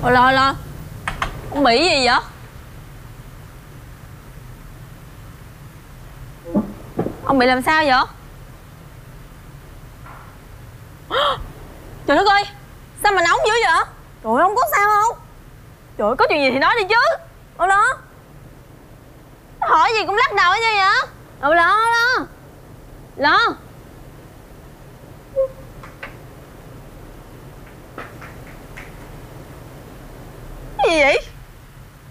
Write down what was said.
Lo ông bị gì vậy? Ông bị làm sao vậy? Trời đất ơi, sao mà nóng dữ vậy? Trời ơi, ông có sao không? Trời ơi, có chuyện gì thì nói đi chứ. Lo hỏi gì cũng lắc đầu chứ vậy? Lo